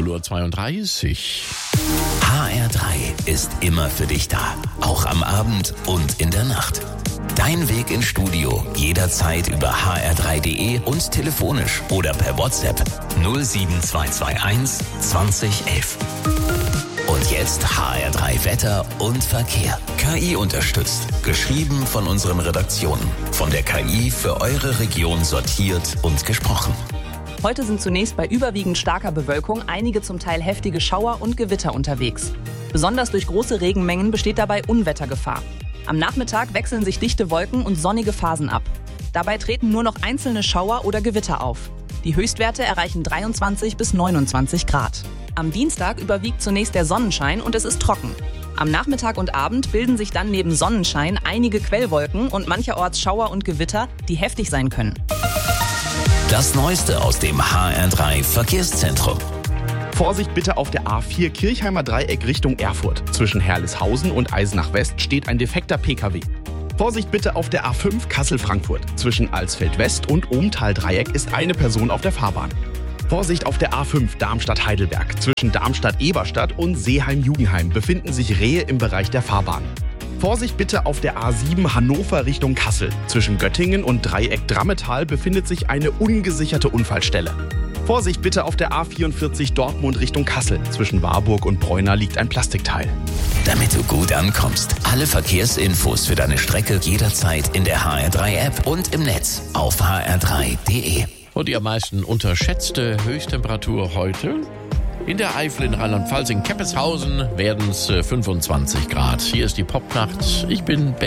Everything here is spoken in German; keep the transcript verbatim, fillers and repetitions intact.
null Uhr zweiunddreißig. H R drei ist immer für dich da, auch am Abend und in der Nacht. Dein Weg ins Studio jederzeit über h r drei punkt d e und telefonisch oder per WhatsApp null sieben zwei zwei eins zwanzig elf. Und jetzt H R drei Wetter und Verkehr. K I unterstützt. Geschrieben von unseren Redaktionen. Von der K I für eure Region sortiert und gesprochen. Heute sind zunächst bei überwiegend starker Bewölkung einige zum Teil heftige Schauer und Gewitter unterwegs. Besonders durch große Regenmengen besteht dabei Unwettergefahr. Am Nachmittag wechseln sich dichte Wolken und sonnige Phasen ab. Dabei treten nur noch einzelne Schauer oder Gewitter auf. Die Höchstwerte erreichen dreiundzwanzig bis neunundzwanzig Grad. Am Dienstag überwiegt zunächst der Sonnenschein und es ist trocken. Am Nachmittag und Abend bilden sich dann neben Sonnenschein einige Quellwolken und mancherorts Schauer und Gewitter, die heftig sein können. Das Neueste aus dem H R drei Verkehrszentrum. Vorsicht bitte auf der A vier Kirchheimer Dreieck Richtung Erfurt. Zwischen Herlishausen und Eisenach West steht ein defekter P K W. Vorsicht bitte auf der A fünf Kassel-Frankfurt. Zwischen Alsfeld West und Ohmtal-Dreieck ist eine Person auf der Fahrbahn. Vorsicht auf der A fünf Darmstadt-Heidelberg. Zwischen Darmstadt-Eberstadt und Seeheim-Jugendheim befinden sich Rehe im Bereich der Fahrbahn. Vorsicht bitte auf der A sieben Hannover Richtung Kassel. Zwischen Göttingen und Dreieck Drammetal befindet sich eine ungesicherte Unfallstelle. Vorsicht bitte auf der A vierundvierzig Dortmund Richtung Kassel. Zwischen Warburg und Bräuna liegt ein Plastikteil. Damit du gut ankommst. Alle Verkehrsinfos für deine Strecke jederzeit in der H R drei App und im Netz auf h r drei punkt d e. Und die am meisten unterschätzte Höchsttemperatur heute? In der Eifel in Rheinland-Pfalz, in Keppeshausen, werden es fünfundzwanzig Grad. Hier ist die Popnacht. Ich bin Ben.